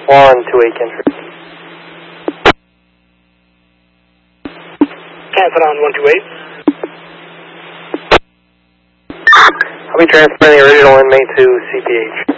128 Kentry. Cancel on 128. I'll be transferring the original inmate to CPH.